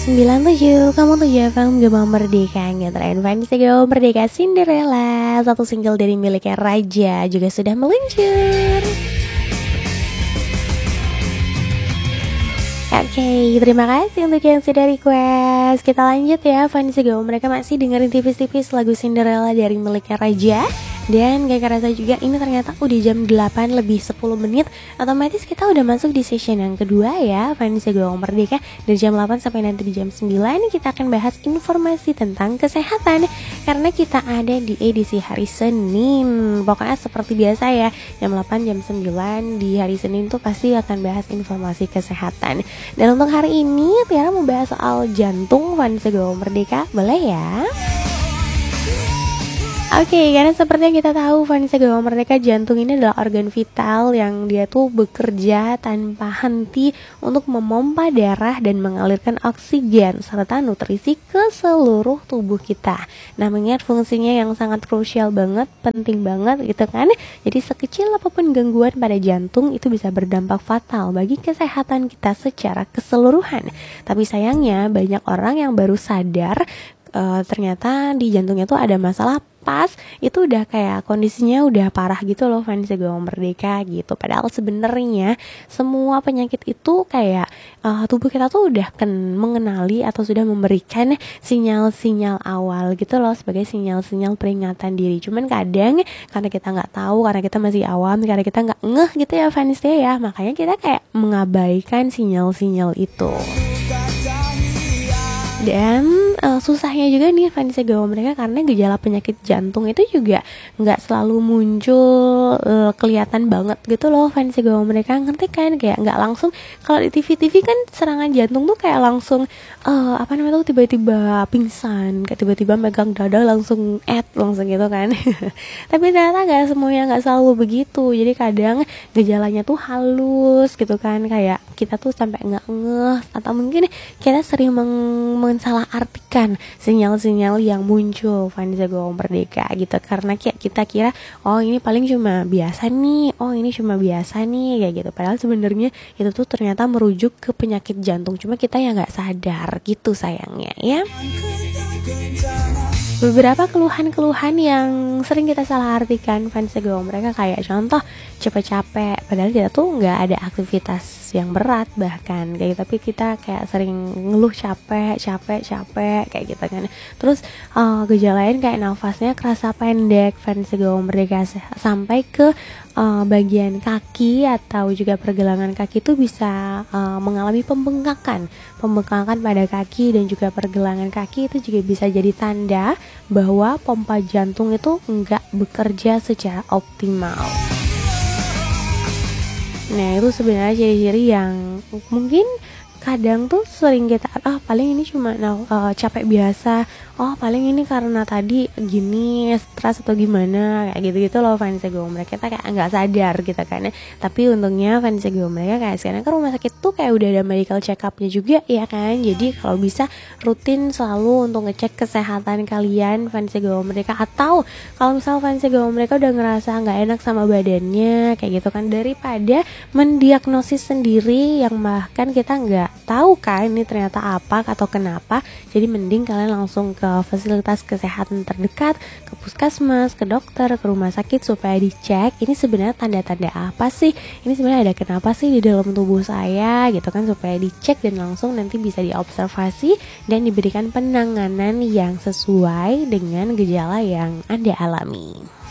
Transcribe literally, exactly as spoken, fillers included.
sembilan tujuh, kamu tuh F M Gemma Merdeka, ngetren fans Gemma Merdeka Cinderella. Satu single dari miliknya Raja juga sudah meluncur. Oke, okay, terima kasih untuk yang sudah request. Kita lanjut ya, fans Gemma mereka masih dengerin tipis-tipis lagu Cinderella dari miliknya Raja. Dan gak kerasa juga ini ternyata udah jam delapan lebih sepuluh menit. Otomatis kita udah masuk di session yang kedua ya, fans Gemma Merdeka. Dari jam delapan sampai nanti di jam sembilan kita akan bahas informasi tentang kesehatan, karena kita ada di edisi hari Senin. Pokoknya seperti biasa ya, jam delapan jam sembilan di hari Senin tuh pasti akan bahas informasi kesehatan. Dan untuk hari ini Tiara mau bahas soal jantung, fans Gemma Merdeka. Boleh ya? Oke, okay, karena seperti yang kita tahu, fans Gemma Merdeka, jantung ini adalah organ vital yang dia tuh bekerja tanpa henti untuk memompa darah dan mengalirkan oksigen serta nutrisi ke seluruh tubuh kita. Nah, mengingat fungsinya yang sangat krusial banget, penting banget gitu kan. Jadi sekecil apapun gangguan pada jantung itu bisa berdampak fatal bagi kesehatan kita secara keseluruhan. Tapi sayangnya banyak orang yang baru sadar uh, ternyata di jantungnya tuh ada masalah pas itu udah kayak kondisinya udah parah gitu loh, fans Gemma Merdeka gitu. Padahal sebenarnya semua penyakit itu kayak uh, tubuh kita tuh udah kan mengenali atau sudah memberikan sinyal-sinyal awal gitu loh, sebagai sinyal-sinyal peringatan diri. Cuman kadang karena kita nggak tahu, karena kita masih awam, karena kita nggak ngeh gitu ya fans ya, makanya kita kayak mengabaikan sinyal-sinyal itu. Dan uh, susahnya juga nih fans Gemma Merdeka, karena gejala penyakit jantung itu juga nggak selalu muncul uh, kelihatan banget gitu loh, fans Gemma Merdeka, ngerti kan? Kayak nggak langsung. Kalau di T V T V kan serangan jantung tuh kayak langsung uh, apa namanya tuh tiba-tiba pingsan, kayak tiba-tiba megang dada langsung et langsung gitu kan. Tapi ternyata nggak semuanya, nggak selalu begitu. Jadi kadang gejalanya tuh halus gitu kan, kayak kita tuh sampai nggak ngeh, atau mungkin kita sering meng salah artikan sinyal-sinyal yang muncul, fans Gemma Merdeka gitu, karena kayak kita kira oh ini paling cuma biasa nih, oh ini cuma biasa nih kayak gitu. Padahal sebenarnya itu tuh ternyata merujuk ke penyakit jantung, cuma kita ya nggak sadar gitu sayangnya ya. Beberapa keluhan-keluhan yang sering kita salah artikan, fans Gemma Merdeka, kayak contoh capek-capek, padahal kita tuh nggak ada aktivitas yang berat bahkan kayak, tapi kita kayak sering ngeluh capek, capek, capek kayak gitu kan. Terus uh, gejala lain kayak nafasnya kerasa pendek, fans Gemma Merdeka, sampai ke uh, bagian kaki atau juga pergelangan kaki itu bisa uh, mengalami pembengkakan, pembengkakan pada kaki dan juga pergelangan kaki. Itu juga bisa jadi tanda bahwa pompa jantung itu enggak bekerja secara optimal. Nah, itu sebenarnya ciri-ciri yang mungkin kadang tuh sering kita, ah paling ini cuma nah, uh, capek biasa, oh paling ini karena tadi gini stres atau gimana kayak gitu-gitu loh, fans Gemma Merdeka. Kita kayak nggak sadar gitu kan. Tapi untungnya fans Gemma Merdeka kayak sekarang ke rumah sakit tuh kayak udah ada medical check up-nya juga ya kan. Jadi kalau bisa rutin selalu untuk ngecek kesehatan kalian, fans Gemma Merdeka. Atau kalau misal fans Gemma Merdeka udah ngerasa nggak enak sama badannya kayak gitu kan, daripada mendiagnosis sendiri yang bahkan kita nggak tahu kan ini ternyata apa atau kenapa. Jadi mending kalian langsung ke fasilitas kesehatan terdekat, ke puskesmas, ke dokter, ke rumah sakit supaya dicek ini sebenarnya tanda-tanda apa sih, ini sebenarnya ada kenapa sih di dalam tubuh saya gitu kan, supaya dicek dan langsung nanti bisa diobservasi dan diberikan penanganan yang sesuai dengan gejala yang Anda alami.